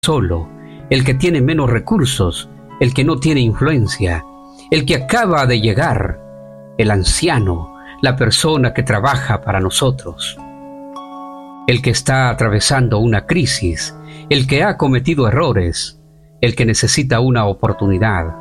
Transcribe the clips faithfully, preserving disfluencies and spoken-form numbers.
solo, el que tiene menos recursos, el que no tiene influencia, el que acaba de llegar, el anciano, la persona que trabaja para nosotros, el que está atravesando una crisis, el que ha cometido errores, el que necesita una oportunidad.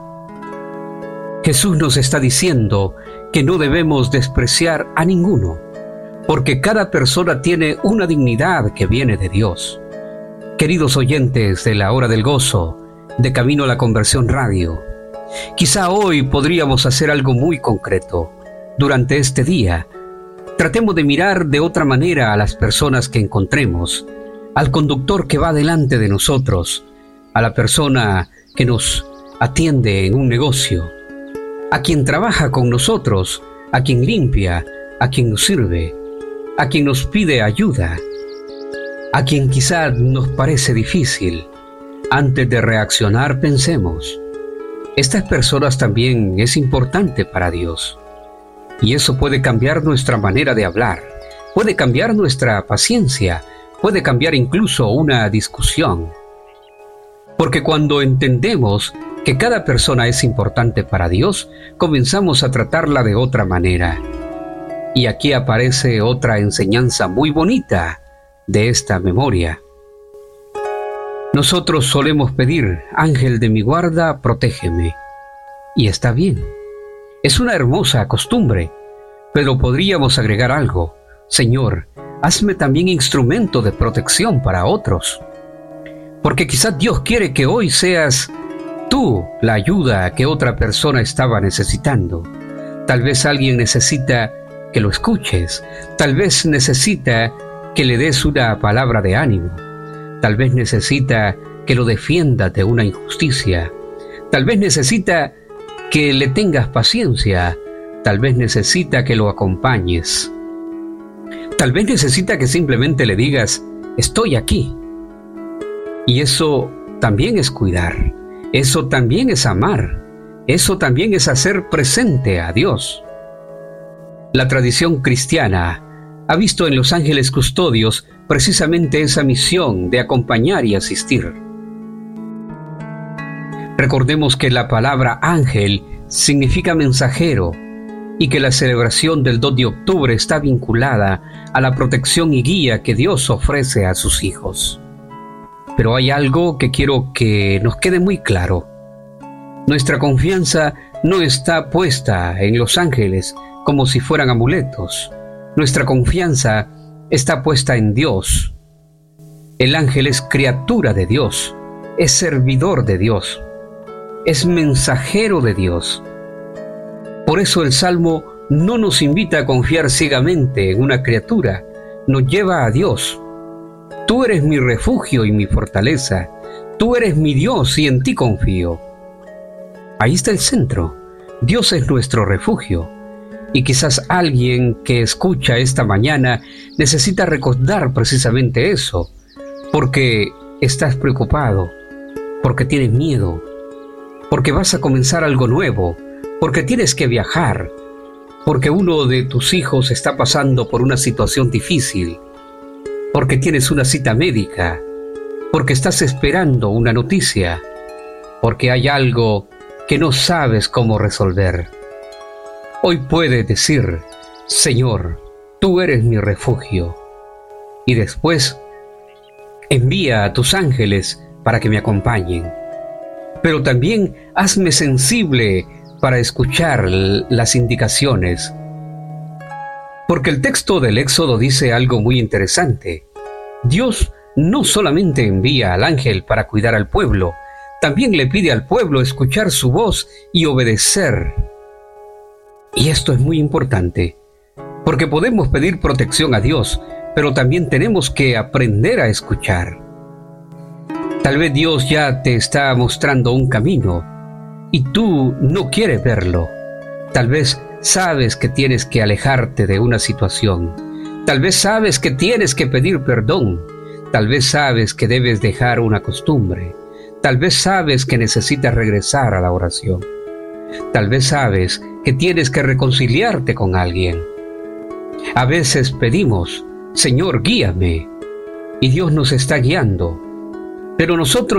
Jesús nos está diciendo que no debemos despreciar a ninguno, porque cada persona tiene una dignidad que viene de Dios. Queridos oyentes de la Hora del Gozo, de Camino a la Conversión Radio, quizá hoy podríamos hacer algo muy concreto. Durante este día, tratemos de mirar de otra manera a las personas que encontremos, al conductor que va delante de nosotros, a la persona que nos atiende en un negocio, a quien trabaja con nosotros, a quien limpia, a quien nos sirve, a quien nos pide ayuda, a quien quizá nos parece difícil. Antes de reaccionar, pensemos, estas personas también es importante para Dios. Y eso puede cambiar nuestra manera de hablar, puede cambiar nuestra paciencia, puede cambiar incluso una discusión. Porque cuando entendemos que cada persona es importante para Dios, comenzamos a tratarla de otra manera. Y aquí aparece otra enseñanza muy bonita de esta memoria. Nosotros solemos pedir, ángel de mi guarda, protégeme. Y está bien. Es una hermosa costumbre, pero podríamos agregar algo. Señor, hazme también instrumento de protección para otros. Porque quizás Dios quiere que hoy seas tú la ayuda que otra persona estaba necesitando. Tal vez alguien necesita que lo escuches. Tal vez necesita que le des una palabra de ánimo. Tal vez necesita que lo defiendas de una injusticia. Tal vez necesita que le tengas paciencia. Tal vez necesita que lo acompañes. Tal vez necesita que simplemente le digas, estoy aquí. Y eso también es cuidar. Eso también es amar. Eso también es hacer presente a Dios. La tradición cristiana ha visto en los ángeles custodios precisamente esa misión de acompañar y asistir. Recordemos que la palabra ángel significa mensajero y que la celebración del dos de octubre está vinculada a la protección y guía que Dios ofrece a sus hijos. Pero hay algo que quiero que nos quede muy claro. Nuestra confianza no está puesta en los ángeles como si fueran amuletos. Nuestra confianza está puesta en Dios. El ángel es criatura de Dios, es servidor de Dios, es mensajero de Dios. Por eso el Salmo no nos invita a confiar ciegamente en una criatura, nos lleva a Dios. Tú eres mi refugio y mi fortaleza, tú eres mi Dios y en ti confío. Ahí está el centro, Dios es nuestro refugio. Y quizás alguien que escucha esta mañana necesita recordar precisamente eso, porque estás preocupado, porque tienes miedo, porque vas a comenzar algo nuevo, porque tienes que viajar, porque uno de tus hijos está pasando por una situación difícil, porque tienes una cita médica, porque estás esperando una noticia, porque hay algo que no sabes cómo resolver. Hoy puedes decir, Señor, tú eres mi refugio. Y después, envía a tus ángeles para que me acompañen. Pero también hazme sensible para escuchar las indicaciones. Porque el texto del Éxodo dice algo muy interesante. Dios no solamente envía al ángel para cuidar al pueblo, también le pide al pueblo escuchar su voz y obedecer. Y esto es muy importante, porque podemos pedir protección a Dios, pero también tenemos que aprender a escuchar. Tal vez Dios ya te está mostrando un camino y tú no quieres verlo. Tal vez sabes que tienes que alejarte de una situación. Tal vez sabes que tienes que pedir perdón. Tal vez sabes que debes dejar una costumbre. Tal vez sabes que necesitas regresar a la oración. Tal vez sabes que tienes que reconciliarte con alguien. A veces pedimos, Señor, guíame, y Dios nos está guiando. Pero nosotros